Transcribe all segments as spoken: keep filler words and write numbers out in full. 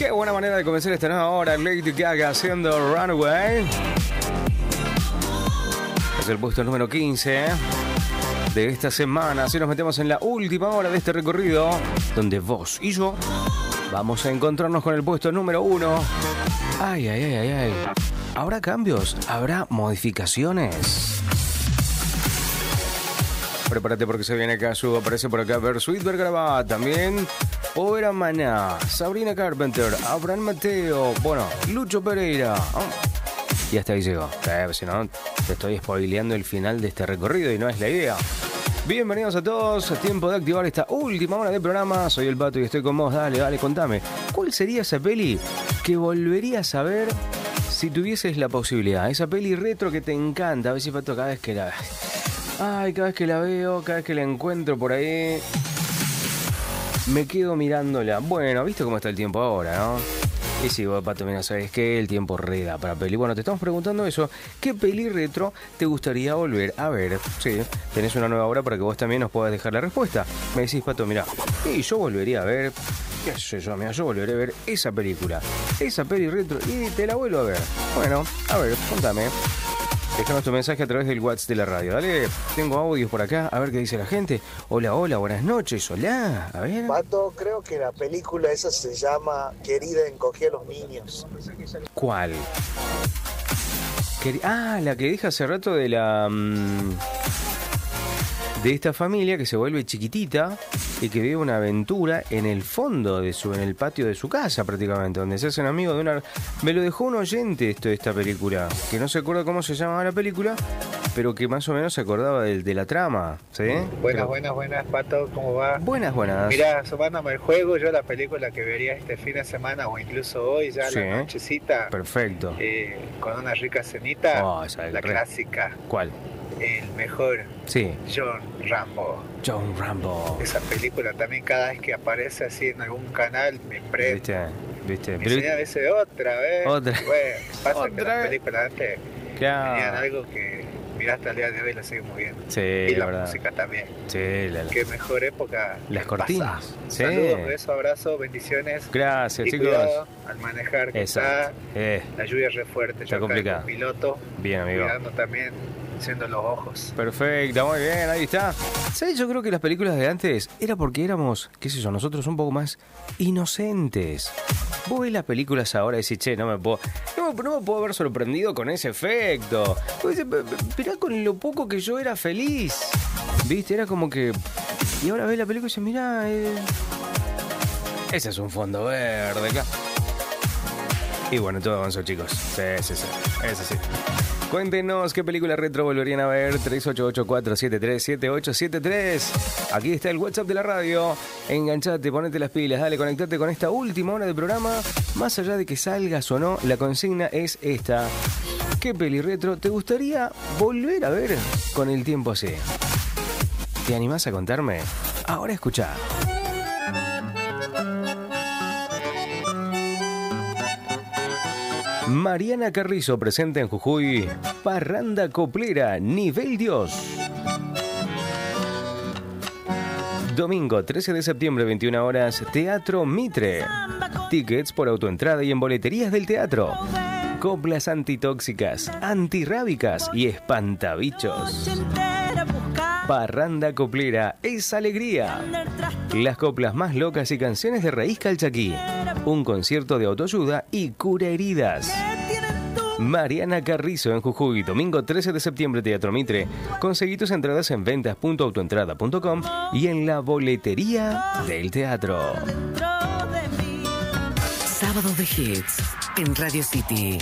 Qué buena manera de comenzar esta nueva hora. Lady Gaga haciendo Runaway. Es el puesto número quince de esta semana. Así nos metemos en la última hora de este recorrido, donde vos y yo vamos a encontrarnos con el puesto número uno. Ay, ay, ay, ay, ay. ¿Habrá cambios? ¿Habrá modificaciones? Prepárate porque se viene Casu. Aparece por acá Bersuit Vergarabat. También Poera Maná, Sabrina Carpenter, Abraham Mateo, bueno, Lucho Pereira. Oh. Y hasta ahí llegó. Eh, si no, te estoy spoileando el final de este recorrido y no es la idea. Bienvenidos a todos. Tiempo de activar esta última hora del programa. Soy el Pato y estoy con vos. Dale, dale, contame. ¿Cuál sería esa peli que volverías a ver si tuvieses la posibilidad? Esa peli retro que te encanta. A ver si, Pato, cada vez que la... Ay, cada vez que la veo, cada vez que la encuentro por ahí, me quedo mirándola. Bueno, ¿viste cómo está el tiempo ahora, no? Y si vos, Pato, mira, ¿sabes qué? El tiempo reda para peli. Bueno, te estamos preguntando eso. ¿Qué peli retro te gustaría volver a ver? Sí, tenés una nueva hora para que vos también nos puedas dejar la respuesta. Me decís, Pato, mira, y yo volvería a ver... ¿Qué sé yo? Mira, yo volveré a ver esa película. Esa peli retro y te la vuelvo a ver. Bueno, a ver, contame. Déjanos tu mensaje a través del WhatsApp de la radio. Dale, tengo audios por acá, a ver qué dice la gente. Hola, hola, buenas noches, hola. A ver. Pato, creo que la película esa se llama Querida, encogí a los niños. ¿Cuál? Queri- ah, la que dije hace rato de la... Mmm, de esta familia que se vuelve chiquitita y que vive una aventura en el fondo de su, en el patio de su casa prácticamente, donde se hacen amigos de una... Me lo dejó un oyente esto de esta película, que no se acuerda cómo se llamaba la película, pero que más o menos se acordaba de, de la trama, ¿sí? Buenas, pero... buenas, buenas, Pato, ¿cómo va? Buenas, buenas. Mirá, sumándome el juego, yo la película que vería este fin de semana o incluso hoy, ya Sí, la nochecita, perfecto. eh, con una rica cenita, Oh, esa es la re- clásica, ¿Cuál? el mejor, Sí, John Rambo. John Rambo. Esa película también cada vez que aparece así en algún canal me prende. ¿Viste? ¿Viste? Me Pero- enseña a veces otra vez. Otra. Bueno, pasa que Otra las vez. películas antes Claro. tenían algo que mirá hasta el día de hoy la siguen muy bien. Sí, Y la la verdad. música también. Sí, la, la- Qué mejor época. Las que cortinas. pasado. Sí. Saludos, besos, abrazos, bendiciones. Gracias, Y chicos. cuidado al manejar, que Exacto. Eh, está la lluvia es re fuerte. Está Yo acá complicado. como piloto, bien, amigo. cuidando también, haciendo los ojos. Perfecto, muy bien, ahí está. ¿Sabes? Yo creo que las películas de antes era porque éramos, qué sé yo, nosotros un poco más inocentes. Vos ves las películas ahora y decís, che, no me puedo, no me, no me puedo haber sorprendido con ese efecto. Vos decís, "Pe- pe- mirá con lo poco que yo era feliz. ¿Viste? Era como que... Y ahora ves la película y dices, mirá, eh, ese es un fondo verde acá. Y bueno, todo avanzó, chicos. Sí, sí, sí. Eso sí. Cuéntenos qué película retro volverían a ver. tres ocho ocho cuatro siete tres siete ocho siete tres. Aquí está el WhatsApp de la radio. Enganchate, ponete las pilas, dale, conectate con esta última hora del programa. Más allá de que salgas o no, la consigna es esta. ¿Qué peli retro te gustaría volver a ver con el tiempo así? ¿Te animás a contarme? Ahora escuchá. Mariana Carrizo presenta en Jujuy Parranda Coplera Nivel Dios. Domingo trece de septiembre, veintiuna horas, Teatro Mitre. Tickets por autoentrada y en boleterías del teatro. Coplas antitóxicas, antirrábicas y espantabichos. Parranda Coplera es alegría. Las coplas más locas y canciones de raíz calchaquí. Un concierto de autoayuda y cura heridas. Mariana Carrizo en Jujuy, domingo trece de septiembre, Teatro Mitre. Conseguí tus entradas en ventas punto autoentrada punto com y en la boletería del teatro. Sábado de Hits en Radio City.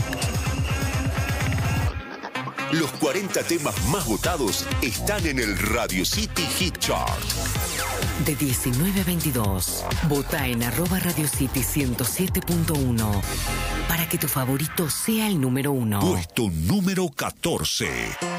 Los cuarenta temas más votados están en el Radio City Hit Chart. De diecinueve a veintidós, vota en arroba Radio City ciento siete punto uno para que tu favorito sea el número uno. Puesto número catorce.